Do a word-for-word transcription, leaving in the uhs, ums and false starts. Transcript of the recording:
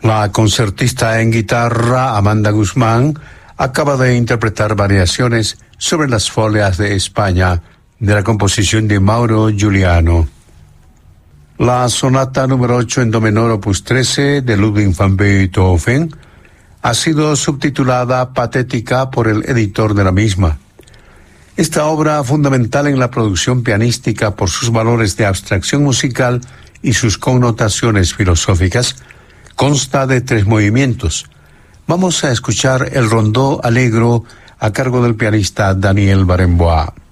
La concertista en guitarra Amanda Guzmán acaba de interpretar variaciones sobre las folias de España de la composición de Mauro Giuliano. La sonata número ocho en do menor opus trece de Ludwig van Beethoven ha sido subtitulada Patética por el editor de la misma. Esta obra, fundamental en la producción pianística por sus valores de abstracción musical y sus connotaciones filosóficas, consta de tres movimientos. Vamos a escuchar el rondó allegro a cargo del pianista Daniel Barenboim.